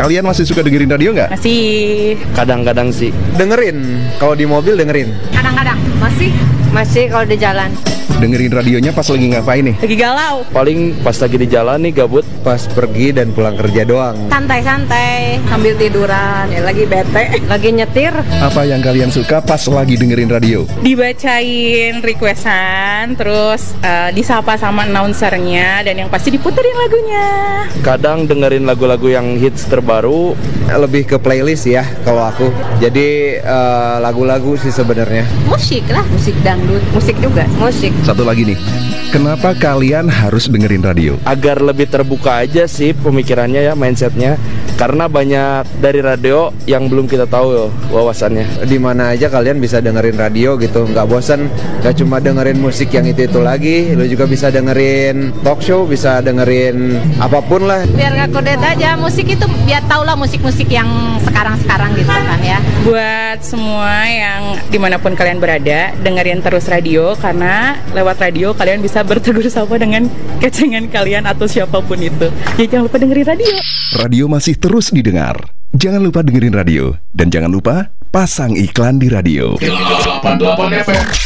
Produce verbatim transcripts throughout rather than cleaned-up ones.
Kalian masih suka dengerin radio nggak? Masih. Kadang-kadang sih. Dengerin, kalau di mobil dengerin. Kadang-kadang. Masih. Masih kalau di jalan. Dengerin radionya pas lagi ngapain nih? Lagi galau. Paling pas lagi di jalan nih gabut. Pas pergi dan pulang kerja doang. Santai-santai. Sambil tiduran. Ya, lagi bete. Lagi nyetir. Apa yang kalian suka pas lagi dengerin radio? Dibacain requestan, terus uh, disapa sama announcernya, dan yang pasti diputerin lagunya. Kadang dengerin lagu-lagu yang hits terbaru. Lebih ke playlist ya kalau aku. Jadi uh, lagu-lagu sih sebenarnya. Musik lah. Musik dangdut. Musik juga. Musik. Satu lagi nih, kenapa kalian harus dengerin radio? Agar lebih terbuka aja sih pemikirannya ya, mindsetnya. Karena banyak dari radio yang belum kita tahu yo, wawasannya. Di mana aja kalian bisa dengerin radio gitu, nggak bosan. Nggak cuma dengerin musik yang itu-itu lagi, lo juga bisa dengerin talk show, bisa dengerin apapun lah. Biar nggak kudet aja, musik itu biar tau lah musik-musik yang sekarang-sekarang gitu kan ya. Buat semua yang dimanapun kalian berada, dengerin terus radio, karena lewat radio kalian bisa bertegur sapa dengan kecengan kalian atau siapapun itu. Jadi jangan lupa dengerin radio. Radio masih terus didengar. Jangan lupa dengerin radio. Dan jangan lupa pasang iklan di radio. delapan puluh delapan F M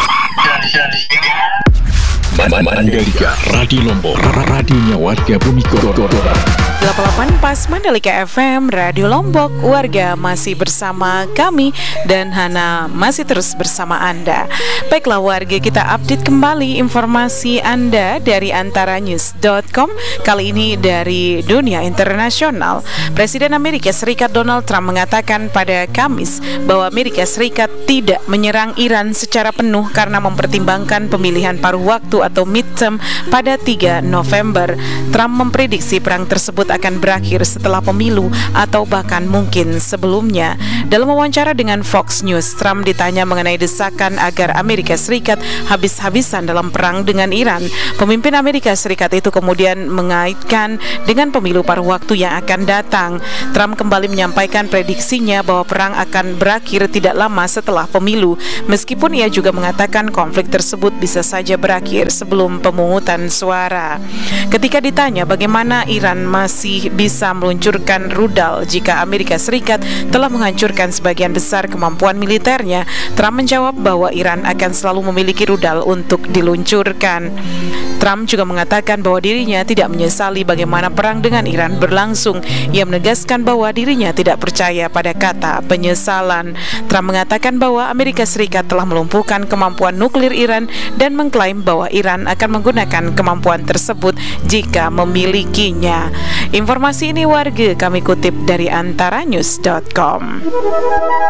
Mandalika, Radio Lombok, radionya warga bumi Kota. delapan puluh delapan Pas Mandalika F M, Radio Lombok, warga masih bersama kami dan Hana masih terus bersama Anda. Baiklah warga, kita update kembali informasi Anda dari antara news dot com. Kali ini dari dunia internasional. Presiden Amerika Serikat Donald Trump mengatakan pada Kamis bahwa Amerika Serikat tidak menyerang Iran secara penuh karena mempertimbangkan pemilihan paruh waktu atau midterm pada tiga November. Trump memprediksi perang tersebut akan berakhir setelah pemilu atau bahkan mungkin sebelumnya. Dalam wawancara dengan Fox News, Trump ditanya mengenai desakan agar Amerika Serikat habis-habisan dalam perang dengan Iran. Pemimpin Amerika Serikat itu kemudian mengaitkan dengan pemilu paruh waktu yang akan datang. Trump kembali menyampaikan prediksinya bahwa perang akan berakhir tidak lama setelah pemilu, meskipun ia juga mengatakan konflik tersebut bisa saja berakhir sebelum pemungutan suara. Ketika ditanya bagaimana Iran masih bisa meluncurkan rudal jika Amerika Serikat telah menghancurkan sebagian besar kemampuan militernya, Trump menjawab bahwa Iran akan selalu memiliki rudal untuk diluncurkan. Trump juga mengatakan bahwa dirinya tidak menyesali bagaimana perang dengan Iran berlangsung. Ia menegaskan bahwa dirinya tidak percaya pada kata penyesalan. Trump mengatakan bahwa Amerika Serikat telah melumpuhkan kemampuan nuklir Iran dan mengklaim bahwa Iran akan menggunakan kemampuan tersebut jika memilikinya. Informasi ini warga kami kutip dari antara news dot com.